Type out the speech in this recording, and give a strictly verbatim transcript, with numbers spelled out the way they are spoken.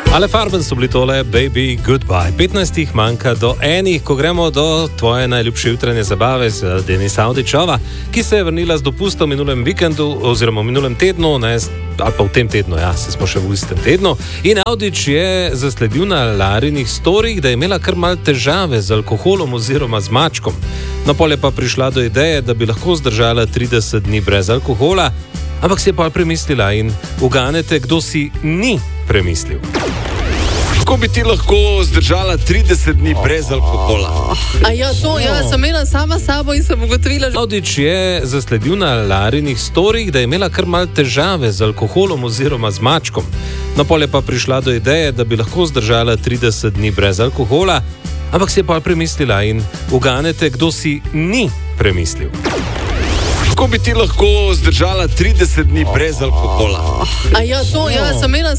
Ale Farben so bili tole, baby, goodbye. petnajst jih manjka do enih, ko gremo do tvoje najljubše jutranje zabave z Denisa Avdićova, ki se je vrnila z dopusta v minulem vikendu, oziroma v minulem tednu, ne, ali pa v tem tednu, ja, se smo še v istem tednu. In Avdić je zasledil na Larinih storih, da je imela kar mal težave z alkoholom oziroma z mačkom. No, pol je pa prišla do ideje, da bi lahko zdržala trideset dni brez alkohola, ampak si je pa premislila in uganete, kdo si ni premislil. Kako bi ti lahko zdržala trideset dni brez alkohola? A ja, to, ja, sem imela sama sabo in sem ugotovila, že... Avdić je zasledil na Larinih storih, da je imela kar mal težave z alkoholom oziroma z mačkom. No, pol je pa prišla do ideje, da bi lahko zdržala trideset dni brez alkohola, ampak si je pa premislila in uganete, kdo si ni premislil. Kako bi ti lahko zdržala trideset dni brez alkohola? A ja, to, ja, sem imela